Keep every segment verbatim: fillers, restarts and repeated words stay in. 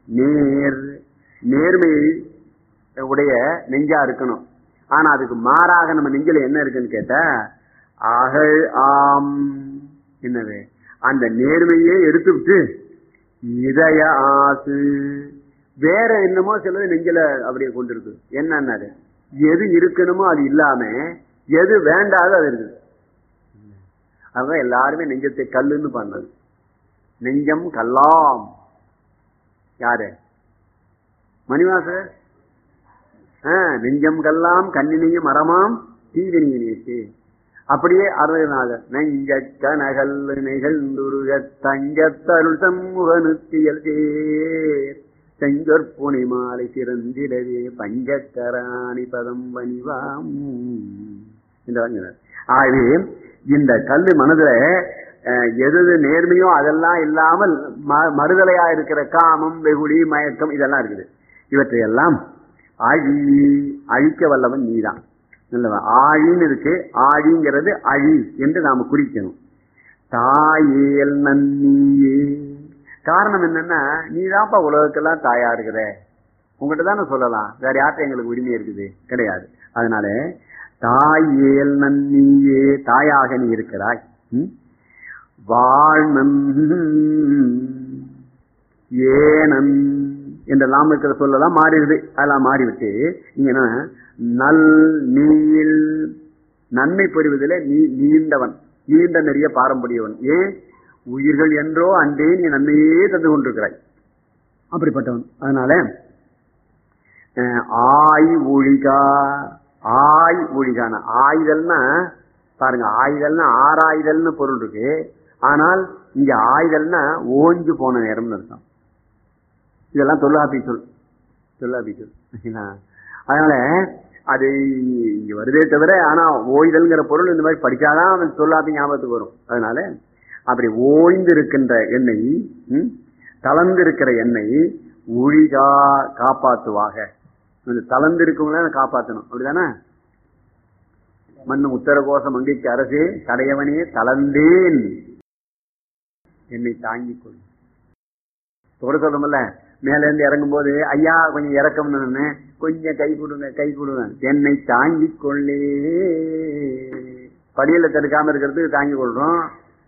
நேர் நேர்மையை உடைய நெஞ்சா இருக்கணும். ஆனா அதுக்கு மாறாக நம்ம நெஞ்சில என்ன இருக்குன்னு கேட்டா அகழ் ஆம். என்னது அந்த நேர்மையே எடுத்து விட்டு இதய ஆசு வேற என்னமோ சிலது நெஞ்சில அப்படியே கொண்டிருக்கு. என்னன்னாரு எது இருக்கணுமோ அது இல்லாம எது வேண்டாதோ அது இருக்குது. அதுதான் எல்லாருமே நெஞ்சத்தை கல்லுன்னு பண்ணது. நெஞ்சம் கல்லாம் யாரு மணிவாசர். நெஞ்சம் கல்லாம் கண்ணினையும் மரமாம் தீவினியினேச்சு. அப்படியே அருள்நாதர் நெஞ்ச கனகல் நிகழ்ந்துருக தங்கத்தருள் சமூகனுத்தியல் சேர் செஞ்சொற்புனை மாலை சிறந்திடவே பஞ்சக்கராணி பதம் பணிவாம் என்றார். ஆகவே இந்த கல்வி மனதுல எது நேர்மையோ அதெல்லாம் இல்லாமல் மறுதலையா இருக்கிற காமம் வெகுளி மயக்கம் இதெல்லாம் இருக்குது. இவற்றையெல்லாம் அழி அழிக்க வல்லவன் நீதான். ஆழின்னு இருக்கு. ஆழிங்கிறது அழி என்று நாம குறிக்கணும். தாயேல் நன்னியே காரணம் என்னன்னா நீதான்ப்பா உலகத்துக்கெல்லாம் தாயா இருக்கிற. உங்ககிட்ட தானே சொல்லலாம், வேற யார்கிட்ட எங்களுக்கு உரிமை இருக்குது? கிடையாது. அதனால தாயேல் நன்னியே தாயாக நீ இருக்கிறாய். வாழ்நன் ஏனன் என்றெல்லாம் இருக்கிற சொல்லலாம் மாறிடுது. அதெல்லாம் மாறிவிட்டு இங்க நல் நீள் நன்மை பெறுவதில் நீ நீண்டவன், நீண்ட நிறைய பாரம்பரியவன். ஏன் உயிர்கள் என்றோ அன்றே நீ நன்மையே தந்து கொண்டிருக்கிறாய், அப்படிப்பட்டவன். அதனால ஆய் ஒழிகா ஆய் ஒழிகான ஆயுதல்னா பாருங்க, ஆயுதல்னா ஆறாயுதல்னு பொருள் இருக்கு. ஆனால் இங்க ஆயுதல்னா ஓஞ்சு போன நேரம்னு அர்த்தம். இதெல்லாம் தொல்லாபி சொல் தொல்லாபி சொல். அதனால அது இங்க வருதே தவிர ஆனா ஓய்தல்ங்கிற பொருள் இந்த மாதிரி படிச்சாதான் அவன் தொல்லாபி ஞாபகத்துக்கு வரும். அதனால அப்படி ஓய்ந்து இருக்கின்ற எண்ணெய் தளர்ந்து இருக்கிற எண்ணெய் ஒழிகா காப்பாத்துவாக. தளர்ந்து இருக்கவங்கள காப்பாற்றணும், அப்படிதானே? மண்ணும் உத்தர கோஷம் மங்கைக்கு அரசே கடையவனே தளர்ந்தேன் என்னை தாங்கிக் கொள். தொட சொல்றோம்ல, மேல இருந்து இறங்கும் போது ஐயா கொஞ்சம் இறக்கம்னு கொஞ்சம் கை கொடுங்க கை கொடுங்க என்னை தாங்கிக் கொள்ளே. படியில தடுக்காம இருக்கிறதுக்கு தாங்கிக் கொள்றோம்.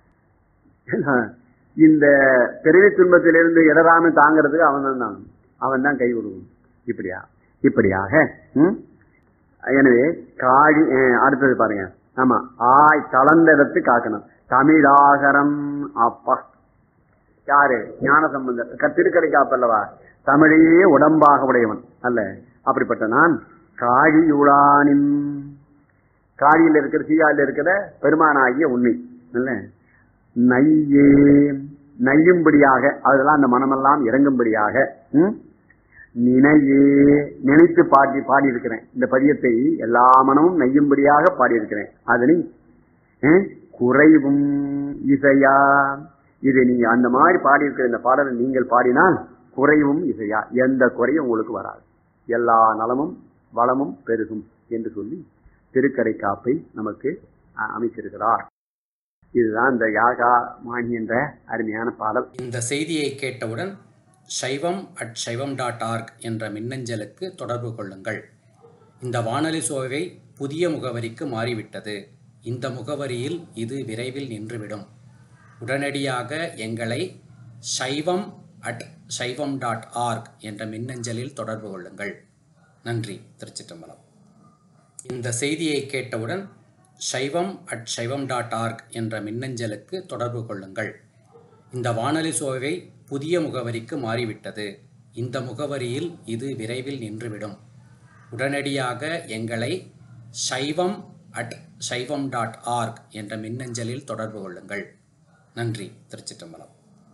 இந்த பிறவி துன்பத்திலிருந்து இடராம தாங்கிறதுக்கு அவன் தான் தான் அவன் தான் கை கொடுக்கணும். இப்படியா இப்படியாக எனவே காழி அடுத்தது பாருங்க. ஆமா ஆய் கலந்த இடத்து காக்கணும். தமிழாகரம் அப்பா யாரு ஞான சம்பந்தர் திருக்கடை காப்பல்லவா, தமிழையே உடம்பாக உடையவன் அல்ல. அப்படிப்பட்ட நான் காழியுளானின் காழியில் இருக்கிற சீயாவில் இருக்கிற பெருமானாகிய உண்மை அல்ல நையே நையும்படியாக அதெல்லாம் அந்த மனமெல்லாம் இறங்கும்படியாக நினையே நினைத்து பாடி பாடியிருக்கிறேன். இந்த பதியத்தை எல்லா மனமும் நெய்யும்படியாக பாடியிருக்கிறேன். அதனை குறைவும் இசையா இதை நீங்க அந்த மாதிரி பாடியிருக்கிற இந்த பாடலை நீங்கள் பாடினால் குறைவும் இசையா எந்த குறையும் உங்களுக்கு வராது, எல்லா நலமும் வளமும் பெருகும் என்று சொல்லி திருக்கடை காப்பை நமக்கு அமைச்சிருக்கிறார். இதுதான் இந்த யாகா மாணி என்ற அருமையான பாடல். இந்த செய்தியை கேட்டவுடன் சைவம் அட் சைவம் டாட் ஆர்க் என்ற மின்னஞ்சலுக்கு தொடர்பு கொள்ளுங்கள். இந்த வானொலி சோவை புதிய முகவரிக்கு மாறிவிட்டது. இந்த முகவரியில் இது விரைவில் நின்றுவிடும். உடனடியாக எங்களை சைவம் அட் சைவம் டாட் ஆர்க் என்ற மின்னஞ்சலில் தொடர்பு கொள்ளுங்கள். நன்றி. திருச்சிற்றம்பலம். இந்த செய்தியை கேட்டவுடன் சைவம் அட் சைவம் டாட் ஆர்க் என்ற மின்னஞ்சலுக்கு தொடர்பு கொள்ளுங்கள். இந்த வானொலி சோவை புதிய முகவரிக்கு மாறிவிட்டது. இந்த முகவரியில் இது விரைவில் நின்றுவிடும். உடனடியாக எங்களை சைவம் அட் சைவம் டாட் ஆர்க் என்ற மின்னஞ்சலில் தொடர்பு கொள்ளுங்கள். நன்றி. திருச்சிற்றம்பலம்.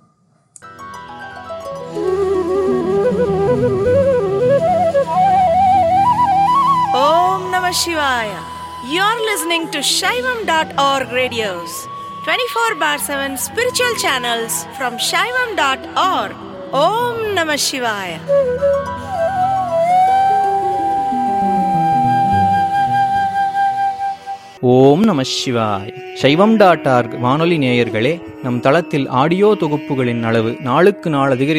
ஓம் நம சிவாய. You're listening to shaivam dot org radios, twenty-four bar seven spiritual channels from shaivam dot org. Om Namah Shivaya. ஓம் நம சிவாய். சைவம் டாட் ஆர்க் வானொலி நேயர்களே, நம் தளத்தில் ஆடியோ தொகுப்புகளின் அளவு நாளுக்கு நாள் அதிகரி